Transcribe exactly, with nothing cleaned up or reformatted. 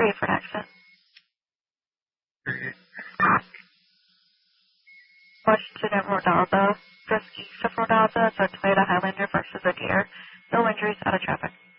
three for an accident. Washington at Rodalba. Just east of Rodalba, it's a Toyota Highlander versus a Deer. No injuries, out of traffic.